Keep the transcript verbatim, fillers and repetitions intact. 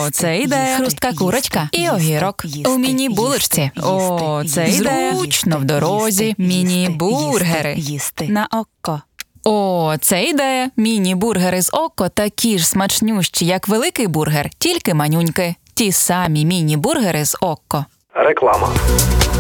О, це ідея. Хрустка курочка і огірок. У міні-булочці. О, це ідея. Зручно в дорозі. Міні-бургери. На око. О, це ідея. Міні-бургери з око такі ж смачнющі, як великий бургер, тільки манюньки. Ті самі міні-бургери з око. Реклама.